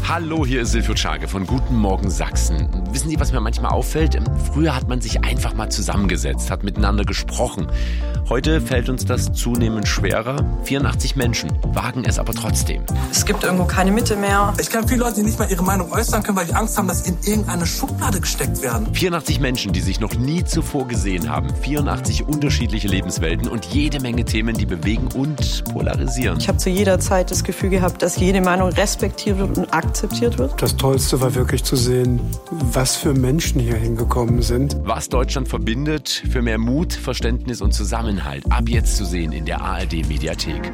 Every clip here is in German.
Hallo, hier ist Silvio Czage von Guten Morgen Sachsen. Wissen Sie, was mir manchmal auffällt? Früher hat man sich einfach mal zusammengesetzt, hat miteinander gesprochen. Heute fällt uns das zunehmend schwerer. 84 Menschen wagen es aber trotzdem. Es gibt irgendwo keine Mitte mehr. Ich kenne viele Leute, die nicht mal ihre Meinung äußern können, weil die Angst haben, dass sie in irgendeine Schublade gesteckt werden. 84 Menschen, die sich noch nie zuvor gesehen haben. 84 unterschiedliche Lebenswelten und jede Menge Themen, die bewegen und polarisieren. Ich habe zu jeder Zeit das Gefühl gehabt, dass jede Meinung respektiert wird und akzeptiert wird. Das Tollste war wirklich zu sehen, was für Menschen hier hingekommen sind. Was Deutschland verbindet, für mehr Mut, Verständnis und Zusammenhalt. Ab jetzt zu sehen in der ARD-Mediathek.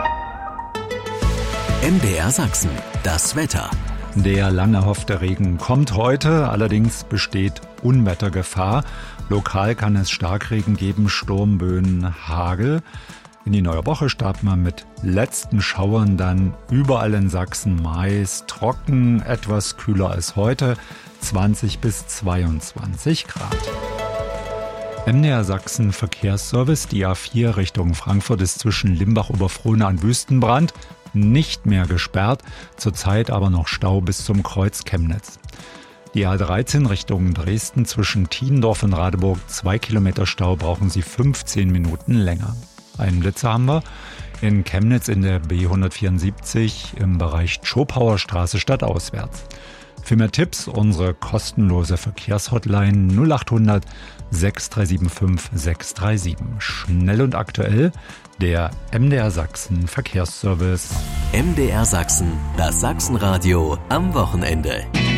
MDR Sachsen, das Wetter. Der lang erhoffte Regen kommt heute, allerdings besteht Unwettergefahr. Lokal kann es Starkregen geben, Sturmböen, Hagel. In die neue Woche starten wir mit letzten Schauern dann überall in Sachsen meist trocken, etwas kühler als heute, 20 bis 22 Grad. MDR Sachsen Verkehrsservice, die A4 Richtung Frankfurt ist zwischen Limbach-Oberfrohna und Wüstenbrand nicht mehr gesperrt, zurzeit aber noch Stau bis zum Kreuz Chemnitz. Die A13 Richtung Dresden zwischen Tiendorf und Radeburg 2 Kilometer Stau, brauchen Sie 15 Minuten länger. Einen Blitzer haben wir in Chemnitz in der B174 im Bereich Schopauer Straße stadtauswärts. Für mehr Tipps unsere kostenlose Verkehrshotline 0800 6375 637. Schnell und aktuell der MDR Sachsen Verkehrsservice. MDR Sachsen, das Sachsenradio am Wochenende.